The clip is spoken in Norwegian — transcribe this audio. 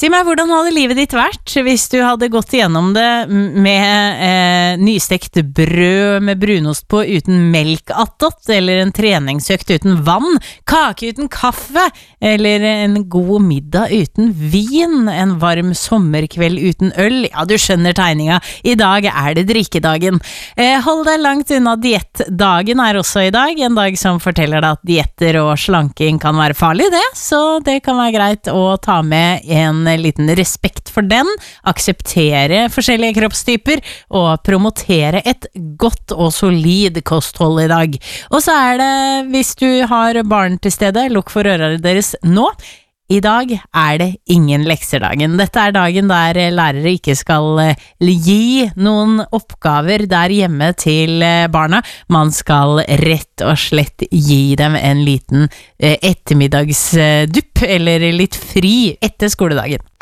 Si meg, hvordan hadde livet ditt vært hvis du hadde gått igjennom det med nystekt brød med brunost på uten melk attåt, eller en treningsøkt uten vann, kake uten kaffe, eller en god middag uten vin, en varm sommerkveld uten øl? Ja, du skjønner tegninga. I dag er det drikkedagen. Hold deg langt unna diettdagen er også i dag, en dag som forteller deg at dietter og slanking kan være farlig, det, så det kan være greit å ta med en liten respekt for den, akseptere forskjellige kroppstyper og promotere et godt og solid kosthold i dag. Og så er det, hvis du har barn til stede, lukk for ørene deres nå. I dag er det ingen lekserdagen. Dette er dagen der lærere ikke skal gi noen oppgaver der hjemme til barna. Man skal rett og slett gi dem en liten ettermiddagsdupp eller litt fri etter skoledagen.